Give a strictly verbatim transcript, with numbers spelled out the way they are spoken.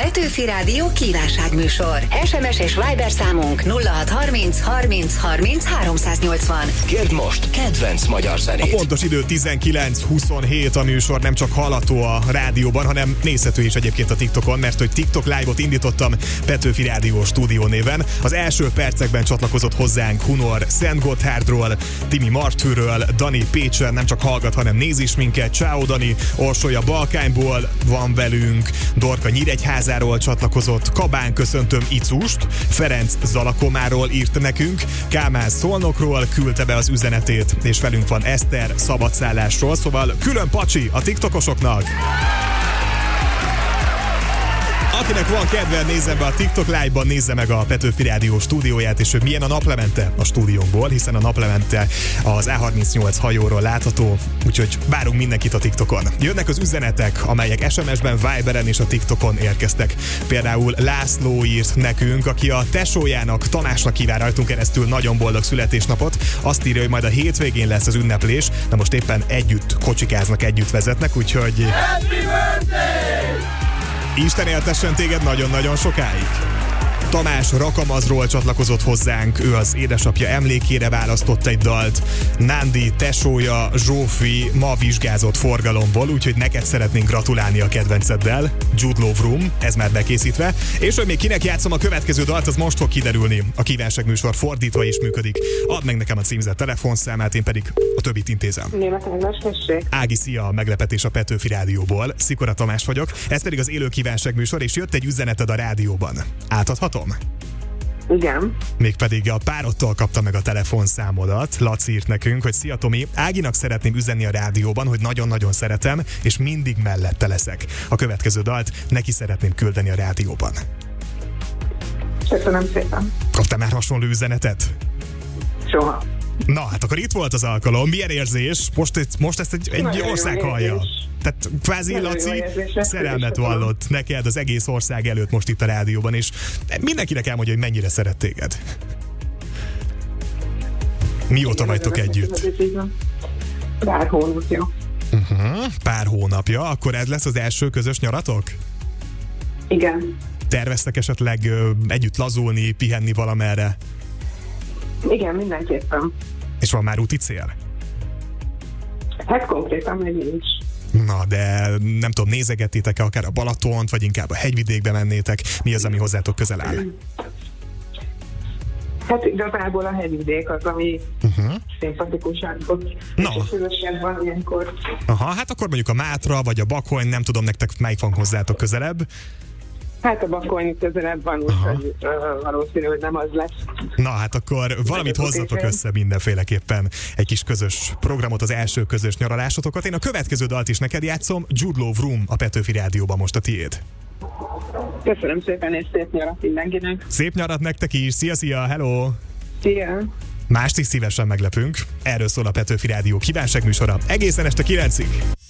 Petőfi Rádió kívánságműsor. es em es és Viber számunk nulla hat harminc harminc harminc háromszáznyolcvan. Kérd most kedvenc magyar zenét. A pontos idő tizenkilenc huszonhét, a műsor nem csak hallható a rádióban, hanem nézhető is egyébként a TikTokon, mert hogy TikTok Live-ot indítottam Petőfi Rádió stúdió néven. Az első percekben csatlakozott hozzánk Hunor Szentgotthardról, Timi Martűről, Dani Pécsen nem csak hallgat, hanem néz is minket. Ciao Dani, Orsolya Balkányból van velünk, Dorka Nyíregyházáról csatlakozott, Kabán köszöntöm Icust, Ferenc Zalakomáról írt nekünk, Kálmán Szolnokról küldte be az üzenetét, és velünk van Eszter Szabadszállásról, szóval külön pacsi a TikTokosoknak! Akinek van kedve, nézze be a TikTok Live-ban, nézze meg a Petőfi Rádió stúdióját, és hogy milyen a naplemente a stúdiónkból, hiszen a naplemente az á harmincnyolc hajóról látható, úgyhogy várunk mindenkit a TikTokon. Jönnek az üzenetek, amelyek es em es-ben, Viberen és a TikTokon érkeztek. Például László írt nekünk, aki a tesójának, Tamásnak kíván rajtunk keresztül nagyon boldog születésnapot. Azt írja, hogy majd a hétvégén lesz az ünneplés, de most éppen együtt kocsikáznak, együtt vezetnek, úgyhogy... Happy birthday! Isten éltessen téged nagyon-nagyon sokáig! Tamás Rakamazról csatlakozott hozzánk, ő az édesapja emlékére választott egy dalt. Nándi tesója Zsófi ma vizsgázott forgalomból, úgyhogy neked szeretnénk gratulálni a kedvenceddel. Jude Law Vroom, ez már bekészítve. És hogy még kinek játszom a következő dalt, az most fog kiderülni. A kívánságműsor fordítva is működik. Add meg nekem a címzett telefonszámát, én pedig a többit intézem. Német Ágnes, tessék. Ági, szia, a meglepetés a Petőfi Rádióból. Szikora Tamás vagyok. Ez pedig az élő kívánságműsor, és jött egy üzeneted a rádióban. Átadhatom? Igen. Mégpedig a párodtól kapta meg a telefonszámodat. Laci írt nekünk, hogy szia Tomi, Áginak szeretném üzenni a rádióban, hogy nagyon-nagyon szeretem, és mindig mellette leszek. A következő dalt neki szeretném küldeni a rádióban. Köszönöm szépen. Kaptál már hasonló üzenetet? Soha. Na, hát akkor itt volt az alkalom. Milyen érzés? Most, most ezt egy, egy ország hallja. Tehát kvázi nagyon Laci szerelmet vallott neked az egész ország előtt most itt a rádióban, és mindenkinek elmondja, hogy mennyire szeret téged. Mióta vagytok együtt? Pár hónapja. Uh-huh, pár hónapja. Akkor ez lesz az első közös nyaratok? Igen. Terveztek esetleg ö, együtt lazulni, pihenni valamerre? Igen, mindenképpen. És van már úti cél? Hát konkrétan még nincs. Na, de nem tudom, nézegettétek-e akár a Balatont, vagy inkább a hegyvidékbe mennétek? Mi az, ami hozzátok közel áll? Hát igazából a hegyvidék az, ami uh-huh. szimpatikusabb. Na. És közösebb van ilyenkor. Aha, hát akkor mondjuk a Mátra, vagy a Bakony, nem tudom nektek melyik van hozzátok közelebb. Hát a Bakony közelebb van, úgyhogy uh, valószínű, hogy nem az lesz. Na hát akkor valamit hozzatok össze mindenféleképpen. Egy kis közös programot, az első közös nyaralásotokat. Én a következő dalt is neked játszom, Jude Law Vroom a Petőfi Rádióban, most a tiéd. Köszönöm szépen, és szép nyarat mindenkinek. Szép nyarat nektek is, szia, szia, hello! Szia! Mást is szívesen meglepünk. Erről szól a Petőfi Rádió kívánságműsora egészen este kilencig.